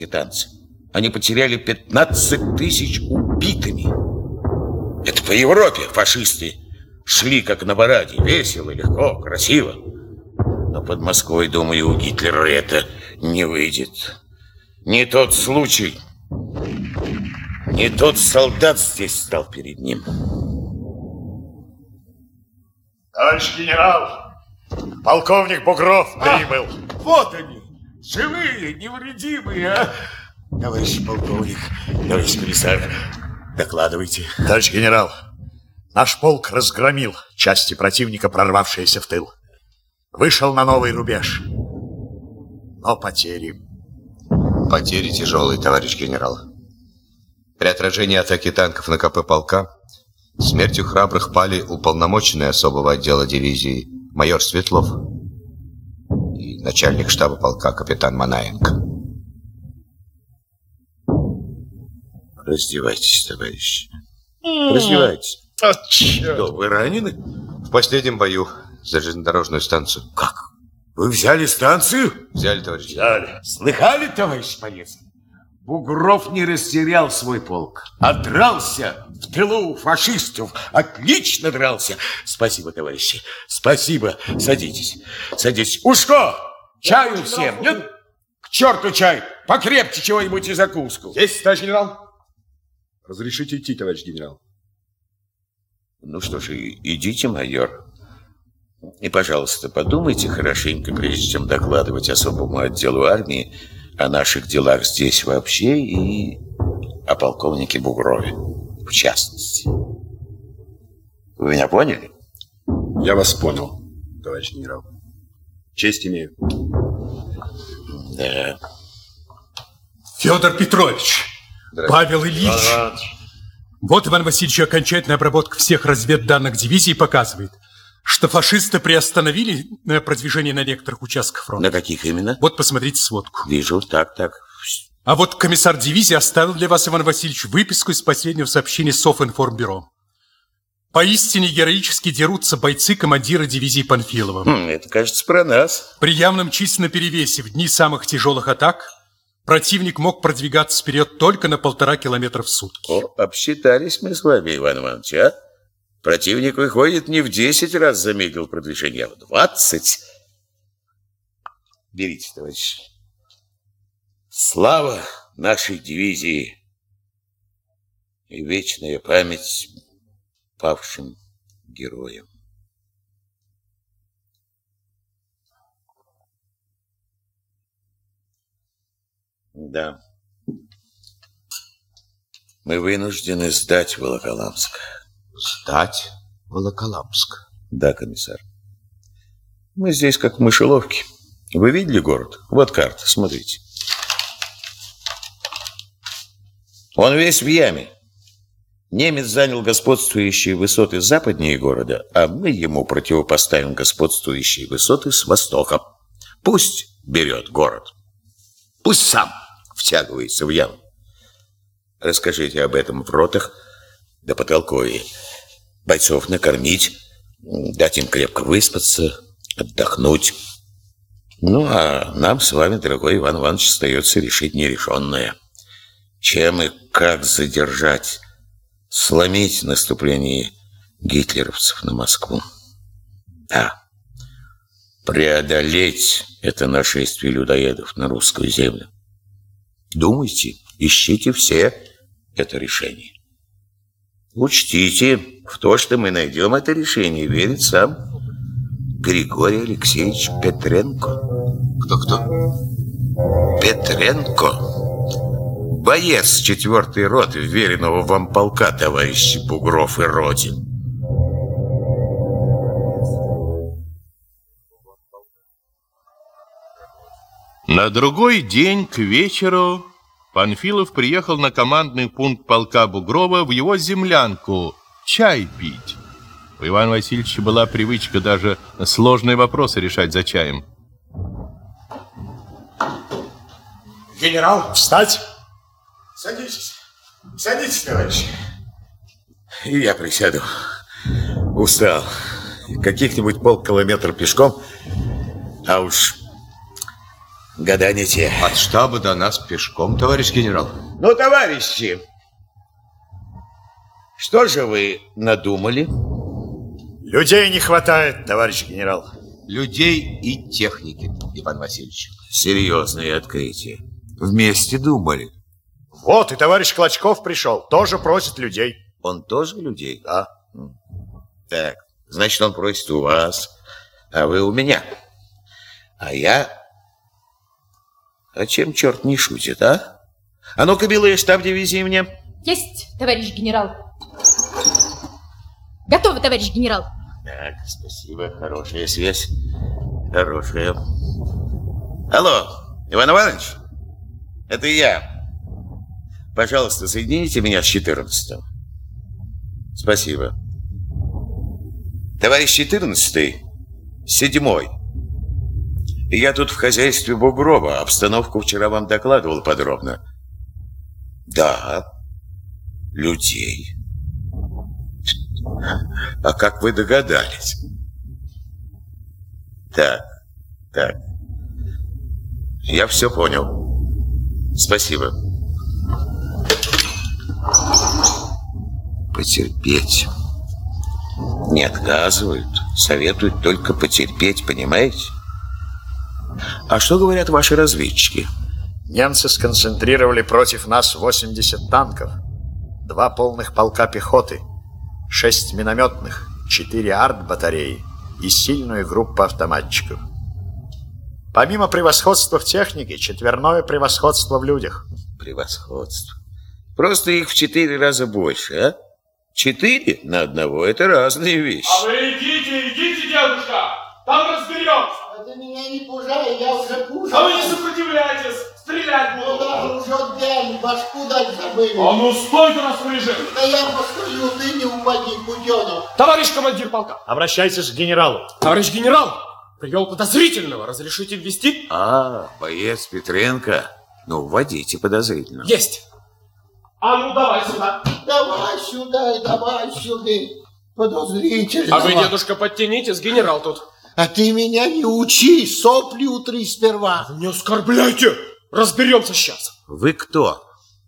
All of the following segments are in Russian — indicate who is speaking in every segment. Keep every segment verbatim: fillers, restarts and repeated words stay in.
Speaker 1: танцы. Они потеряли пятнадцать тысяч убитыми. Это по Европе фашисты шли как на параде. Весело, легко, красиво. Но под Москвой, думаю, у Гитлера это не выйдет. Не тот случай. Не тот солдат здесь стал перед ним.
Speaker 2: Товарищ генерал, полковник Бугров прибыл.
Speaker 1: А, вот они, живые, невредимые, а? Товарищ полковник, товарищ комиссар, докладывайте.
Speaker 2: Товарищ генерал, наш полк разгромил части противника, прорвавшиеся в тыл. Вышел на новый рубеж. Но потери...
Speaker 3: Потери тяжелые, товарищ генерал. При отражении атаки танков на КП полка смертью храбрых пали уполномоченные особого отдела дивизии майор Светлов и начальник штаба полка капитан Манаенко.
Speaker 1: Раздевайтесь, товарищи. Раздевайтесь.
Speaker 2: О, черт.
Speaker 1: Что, вы ранены?
Speaker 3: В последнем бою за железнодорожную станцию.
Speaker 1: Как? Вы взяли станцию?
Speaker 3: Взяли, товарищ генерал.
Speaker 2: Взяли.
Speaker 1: Слыхали, товарищ Полецкий? Бугров не растерял свой полк, а дрался в тылу фашистов. Отлично дрался. Спасибо, товарищи. Спасибо. Садитесь. Садитесь. Ушко! Чаю всем, нет? К черту чай. Покрепче чего-нибудь и закуску.
Speaker 4: Есть, товарищ генерал. Разрешите идти, товарищ генерал.
Speaker 1: Ну что ж, идите, майор. И, пожалуйста, подумайте хорошенько, прежде чем докладывать особому отделу армии о наших делах здесь вообще и о полковнике Бугрове в частности. Вы меня поняли?
Speaker 4: Я вас понял, товарищ генерал. Честь имею.
Speaker 1: Да.
Speaker 5: Федор Петрович, Павел Ильич.
Speaker 2: Ага.
Speaker 5: Вот, Иван Васильевич, окончательная обработка всех разведданных дивизий показывает, что фашисты приостановили продвижение на некоторых участках фронта.
Speaker 1: На каких именно?
Speaker 5: Вот, посмотрите сводку.
Speaker 1: Вижу, так, так.
Speaker 5: А вот комиссар дивизии оставил для вас, Иван Васильевич, выписку из последнего сообщения Софинформбюро. Поистине героически дерутся бойцы командира дивизии Панфилова.
Speaker 1: Хм, это, кажется, про нас.
Speaker 5: При явном численном перевесе в дни самых тяжелых атак противник мог продвигаться вперед только на полтора километра в сутки.
Speaker 1: О, обсчитались мы с вами, Иван Иванович, а? Противник, выходит, не в десять раз замедлил продвижение, а в двадцать. Берите, товарищ. Слава нашей дивизии и вечная память павшим героям. Да. Мы вынуждены сдать Волоколамск.
Speaker 3: Сдать Волоколамск?
Speaker 1: Да, комиссар. Мы здесь как в мышеловке. Вы видели город? Вот карта, смотрите. Он весь в яме. Немец занял господствующие высоты западнее города, а мы ему противопоставим господствующие высоты с востока. Пусть берет город. Пусть сам втягивается в яму. Расскажите об этом в ротах, да потолкуй. Бойцов накормить, дать им крепко выспаться, отдохнуть. Ну, а нам с вами, дорогой Иван Иванович, остается решить нерешенное. Чем и как задержать, сломить наступление гитлеровцев на Москву. Да, преодолеть это нашествие людоедов на русскую землю. Думайте, ищите все это решение. Учтите, в то, что мы найдем это решение, верит сам Григорий Алексеевич Петренко.
Speaker 3: Кто-кто?
Speaker 1: Петренко. Боец четвертой роты вверенного вам полка, товарищи Бугров и Родин.
Speaker 6: На другой день к вечеру Панфилов приехал на командный пункт полка Бугрова в его землянку чай пить. У Ивана Васильевича была привычка даже сложные вопросы решать за чаем.
Speaker 2: Генерал, встать!
Speaker 1: Садитесь, садитесь, товарищи. И я присяду. Устал. Каких-нибудь полкилометра пешком, а уж года не те.
Speaker 3: От штаба до нас пешком, товарищ генерал.
Speaker 1: Ну, товарищи, что же вы надумали?
Speaker 2: Людей не хватает, товарищ генерал.
Speaker 3: Людей и техники, Иван Васильевич.
Speaker 1: Серьезное открытие. Вместе думали.
Speaker 2: Вот и товарищ Клочков пришел, тоже просит людей.
Speaker 1: Он тоже людей?
Speaker 2: Да.
Speaker 1: Так, значит, он просит у вас, а вы у меня. А я... А чем черт не шутит, а? А ну-ка, белый штаб дивизии мне.
Speaker 7: Есть, товарищ генерал. Готово, товарищ генерал.
Speaker 1: Так, спасибо, хорошая связь. Хорошая. Алло, Иван Иванович, это я. Пожалуйста, соедините меня с четырнадцатым. Спасибо. Товарищ четырнадцатый, седьмой. Я тут в хозяйстве Бугрова. Обстановку вчера вам докладывал подробно. Да, людей. А как вы догадались? Так, так. Я все понял. Спасибо. Потерпеть. Не отказывают. Советуют только потерпеть, понимаете? А что говорят ваши разведчики?
Speaker 2: Немцы сконцентрировали против нас восемьдесят танков, два полных полка пехоты, шесть минометных, четыре арт-батареи и сильную группу автоматчиков. Помимо превосходства в технике, четверное превосходство в людях.
Speaker 1: Превосходство. Просто их в четыре раза больше, а? Четыре на одного – это разные вещи.
Speaker 8: А вы идите, идите, дедушка, там разберемся.
Speaker 9: Ты меня не пужай, я уже кушал.
Speaker 8: А вы не сопротивляйтесь, стрелять буду.
Speaker 9: Ну да, уже день, башку дать забыли.
Speaker 8: А ну стой, раз лежит.
Speaker 9: Да я постою, ты не упади, путенок.
Speaker 8: Товарищ командир полка.
Speaker 2: Обращайтесь к генералу.
Speaker 8: Товарищ генерал, привел подозрительного, разрешите ввести?
Speaker 1: А, боец Петренко. Ну, вводите подозрительно.
Speaker 8: Есть. А ну давай сюда.
Speaker 9: Давай сюда и давай сюда. Подозрительно.
Speaker 8: А вы, дедушка, подтянитесь, генерал тут.
Speaker 9: А ты меня не учи, сопли утри сперва.
Speaker 8: Не оскорбляйте, разберемся сейчас.
Speaker 1: Вы кто?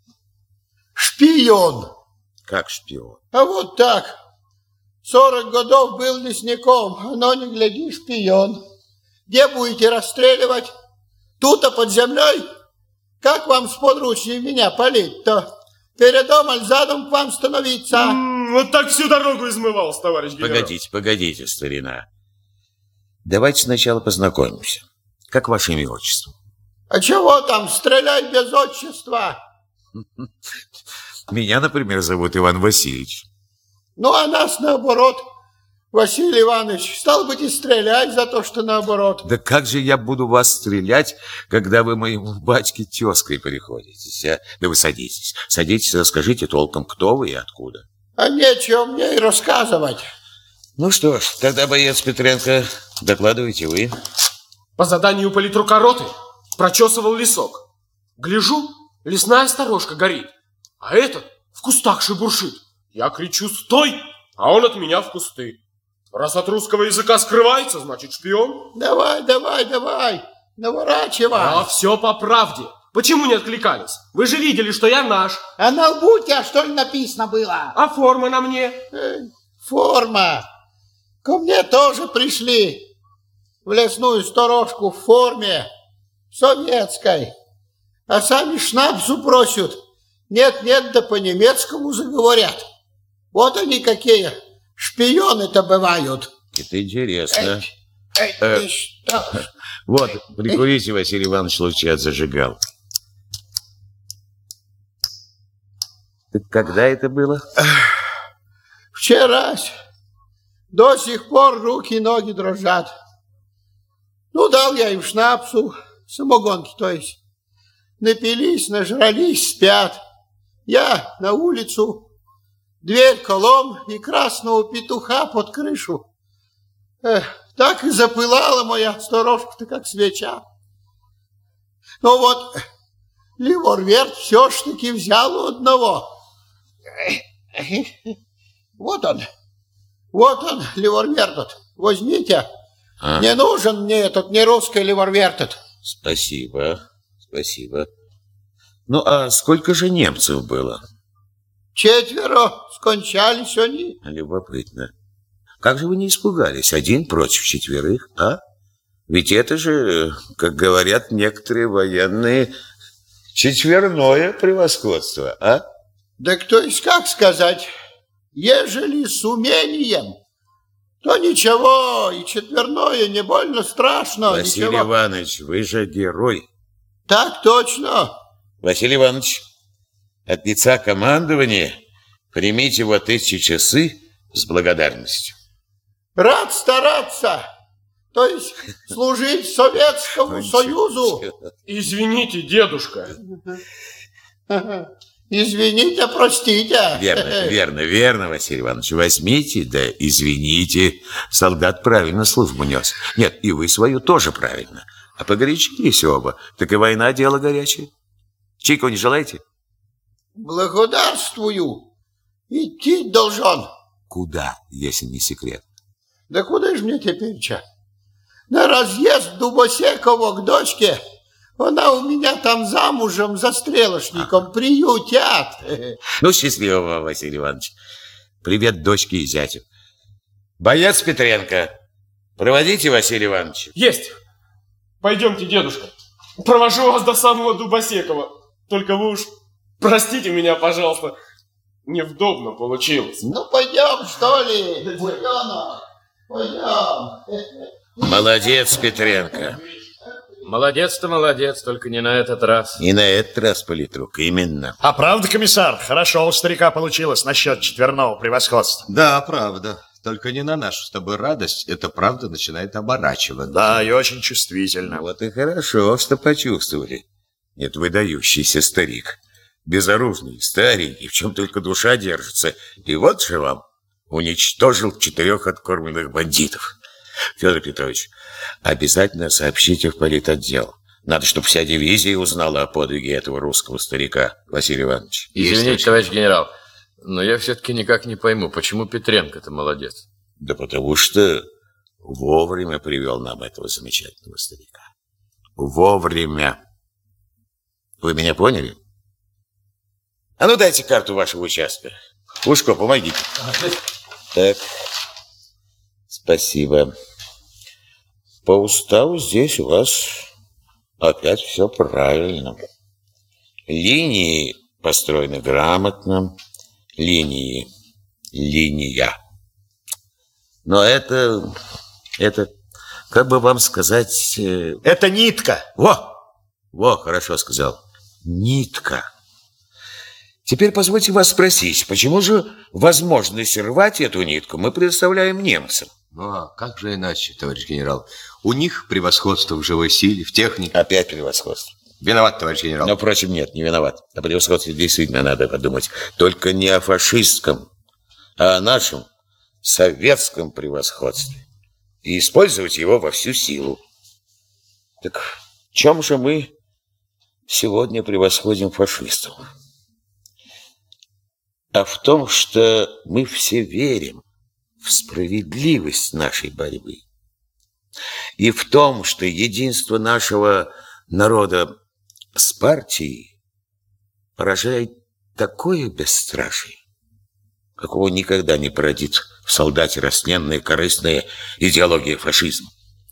Speaker 9: Шпион.
Speaker 1: Как шпион?
Speaker 9: А вот так. Сорок годов был лесником, но не гляди, шпион. Где будете расстреливать? Тут, а под землей? Как вам сподручнее меня палить-то? Передом, аль задом к вам становиться?
Speaker 8: М-м, вот так всю дорогу измывался, товарищ генерал.
Speaker 1: Погодите, погодите, старина. Давайте сначала познакомимся. Как ваше имя и отчество?
Speaker 9: А чего там, стреляй без отчества?
Speaker 1: Меня, например, зовут Иван Васильевич.
Speaker 9: Ну, а нас наоборот. Василий Иванович, стал быть, и стрелять за то, что наоборот.
Speaker 1: Да как же я буду вас стрелять, когда вы моему батьке тезкой приходитесь, а? Да вы садитесь, садитесь, расскажите толком, кто вы и откуда.
Speaker 9: А нечего мне и рассказывать.
Speaker 1: Ну что ж, тогда, боец Петренко, докладывайте вы.
Speaker 8: По заданию политрука роты прочесывал лесок. Гляжу, лесная сторожка горит, а этот в кустах шебуршит. Я кричу «Стой!», а он от меня в кусты. Раз от русского языка скрывается, значит шпион.
Speaker 9: Давай, давай, давай, наворачивай.
Speaker 8: А все по правде. Почему не откликались? Вы же видели, что я наш.
Speaker 9: А на лбу у тебя, что ли, написано было?
Speaker 8: А форма на мне?
Speaker 9: Эй, форма. Ко мне тоже пришли в лесную сторожку в форме советской. А сами шнапсу просят. Нет-нет, да по-немецкому заговорят. Вот они какие шпионы-то бывают.
Speaker 1: Это интересно.
Speaker 9: Эй,
Speaker 1: Э,
Speaker 9: ты что?
Speaker 1: Вот, прикурите, Василий Иванович, лучи от зажигал. Так когда это было?
Speaker 9: Вчерась. До сих пор руки и ноги дрожат. Ну, дал я им шнапсу, самогонки, то есть. Напились, нажрались, спят. Я на улицу, дверь колом и красного петуха под крышу. Эх, так и запылала моя сторожка-то, как свеча. Ну вот, револьвер все ж таки взял у одного. Вот он, вот он, револьвер тут. Возьмите.
Speaker 1: А?
Speaker 9: Не нужен мне этот не русский револьвер тут.
Speaker 1: Спасибо, спасибо. Ну, а сколько же немцев было?
Speaker 9: Четверо. Скончались они.
Speaker 1: Любопытно. Как же вы не испугались? Один против четверых, а? Ведь это же, как говорят некоторые военные, четверное превосходство, а?
Speaker 9: Да то есть как сказать, ежели с умением, то ничего, и четверное не больно страшно.
Speaker 1: Василий
Speaker 9: ничего.
Speaker 1: Иванович, вы же герой.
Speaker 9: Так точно.
Speaker 1: Василий Иванович, от лица командования примите вот эти часы с благодарностью.
Speaker 9: Рад стараться. То есть служить Советскому Союзу.
Speaker 8: Извините, дедушка.
Speaker 9: Извините, простите.
Speaker 1: Верно, верно, верно, Василий Иванович. Возьмите, да извините. Солдат правильно службу нес. Нет, и вы свою тоже правильно. А погорячились оба. Так и война дело горячее. Чайку не желаете?
Speaker 9: Благодарствую. Идти должен.
Speaker 1: Куда, если не секрет?
Speaker 9: Да куда же мне теперь, ча? На разъезд Дубосекова к дочке. Она у меня там замужем за стрелочником. А. Приютят.
Speaker 1: Ну, счастливого, Василий Иванович. Привет дочке и зятю. Боец Петренко, проводите Василия Ивановича.
Speaker 8: Есть. Пойдемте, дедушка. Провожу вас до самого Дубосекова. Только вы уж простите меня, пожалуйста. Неудобно получилось.
Speaker 9: Ну, пойдем, что ли? Пойдем. Пойдем.
Speaker 1: Молодец, Петренко.
Speaker 10: Молодец-то молодец, только не на этот раз.
Speaker 1: Не на этот раз, политрук, именно.
Speaker 2: А правда, комиссар, хорошо у старика получилось насчет четверного превосходства.
Speaker 3: Да, правда. Только не на нашу с тобой радость. Эта правда начинает оборачиваться.
Speaker 2: Да, и очень чувствительно.
Speaker 1: Вот и хорошо, что почувствовали. Нет, выдающийся старик. Безоружный, старенький, в чем только душа держится. И вот же вам уничтожил четырех откормленных бандитов. Федор Петрович, обязательно сообщите в политотдел. Надо, чтобы вся дивизия узнала о подвиге этого русского старика, Василий Иванович.
Speaker 10: Извините, товарищ генерал, но я все-таки никак не пойму, почему Петренко-то молодец?
Speaker 1: Да потому что вовремя привел нам этого замечательного старика. Вовремя. Вы меня поняли? А ну дайте карту вашего участка. Ушко, помогите. Так, спасибо. По уставу здесь у вас опять все правильно. Линии построены грамотно. Линии. Линия. Но это... Это... Как бы вам сказать...
Speaker 2: Это нитка.
Speaker 1: Во! Во, хорошо сказал. Нитка. Теперь позвольте вас спросить, почему же возможность рвать эту нитку мы предоставляем немцам?
Speaker 3: Ну, а как же иначе, товарищ генерал? У них превосходство в живой силе, в технике.
Speaker 1: Опять превосходство.
Speaker 3: Виноват, товарищ генерал.
Speaker 1: Но, впрочем, нет, не виноват. О превосходстве действительно надо подумать. Только не о фашистском, а о нашем советском превосходстве. И использовать его во всю силу. Так в чем же мы сегодня превосходим фашистов? А в том, что мы все верим в справедливость нашей борьбы. И в том, что единство нашего народа с партией поражает такое бесстрашие, какого никогда не породит в солдате растленная корыстная идеология фашизма.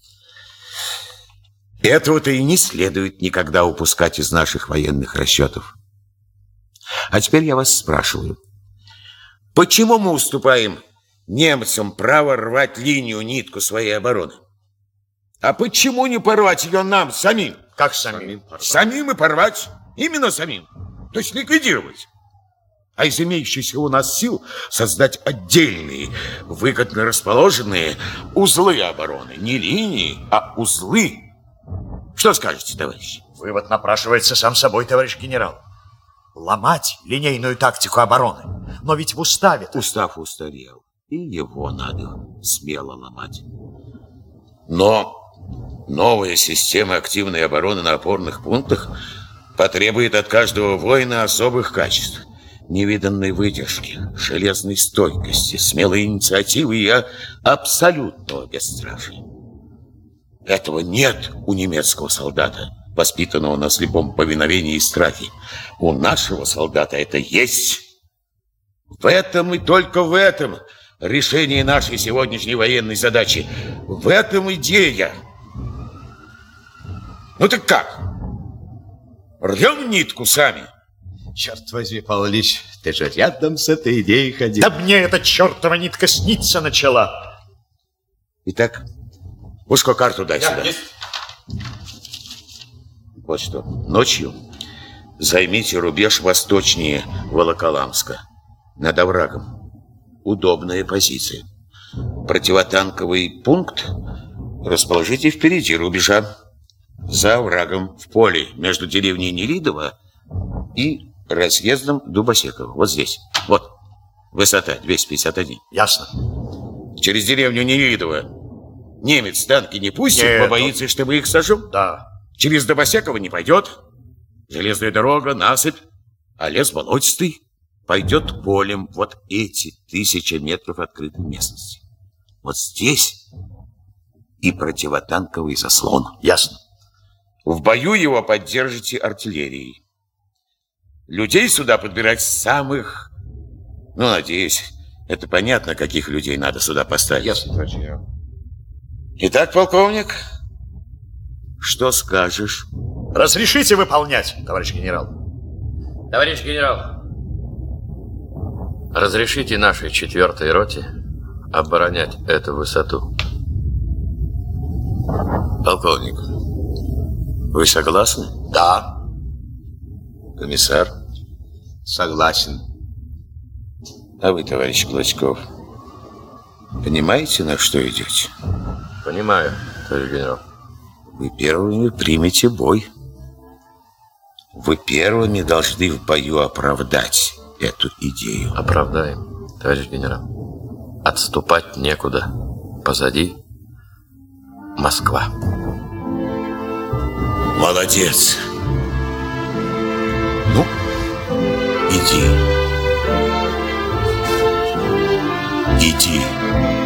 Speaker 1: Этого-то и не следует никогда упускать из наших военных расчетов. А теперь я вас спрашиваю, почему мы уступаем немцам право рвать линию, нитку своей обороны? А почему не порвать ее нам самим?
Speaker 2: Как самим?
Speaker 1: Самим и порвать. Именно самим. То есть ликвидировать. А из имеющихся у нас сил создать отдельные, выгодно расположенные узлы обороны. Не линии, а узлы. Что скажете, товарищи?
Speaker 2: Вывод напрашивается сам собой, товарищ генерал. Ломать линейную тактику обороны. Но ведь в уставе...
Speaker 1: Устав устарел. И его надо смело ломать. Но новая система активной обороны на опорных пунктах потребует от каждого воина особых качеств. Невиданной выдержки, железной стойкости, смелой инициативы и абсолютного бесстрашия. Этого нет у немецкого солдата, воспитанного на слепом повиновении и страхе. У нашего солдата это есть. В этом и только в этом решение нашей сегодняшней военной задачи. В этом идея. Ну так как? Рвем нитку сами.
Speaker 3: Черт возьми, Павел Ильич, ты же рядом с этой идеей ходил.
Speaker 2: Да мне эта чертова нитка снится начала.
Speaker 1: Итак, Пушко, карту дай
Speaker 8: Я
Speaker 1: сюда.
Speaker 8: есть.
Speaker 1: Вот что, ночью займите рубеж восточнее Волоколамска, над оврагом. Удобная позиция. Противотанковый пункт расположите впереди рубежа, за оврагом, в поле между деревней Нелидово и разъездом Дубосекова. Вот здесь. Вот. Высота двести пятьдесят один.
Speaker 2: Ясно.
Speaker 1: Через деревню Нелидово немец танки не пустит,
Speaker 2: Нет,
Speaker 1: побоится,
Speaker 2: он...
Speaker 1: что мы их сожжем.
Speaker 2: Да.
Speaker 1: Через Дубосекова не пойдет. Железная дорога, насыпь, а лес болотистый. Пойдет полем вот эти тысячи метров открытой местности. Вот здесь и противотанковый заслон.
Speaker 2: Ясно.
Speaker 1: В бою его поддержите артиллерией. Людей сюда подбирать самых... Ну, надеюсь, это понятно, каких людей надо сюда поставить.
Speaker 3: Ясно, товарищ генерал.
Speaker 1: Итак, полковник, что скажешь?
Speaker 2: Разрешите выполнять, товарищ генерал.
Speaker 10: Товарищ генерал, разрешите нашей четвертой роте оборонять эту высоту.
Speaker 1: Полковник, вы согласны?
Speaker 2: Да.
Speaker 1: Комиссар?
Speaker 3: Согласен.
Speaker 1: А вы, товарищ Клочков, понимаете, на что идете?
Speaker 10: Понимаю, товарищ генерал.
Speaker 1: Вы первыми примете бой. Вы первыми должны в бою оправдать эту идею.
Speaker 10: Оправдаем, товарищ генерал. Отступать некуда. Позади Москва.
Speaker 1: Молодец. Ну, иди. Иди.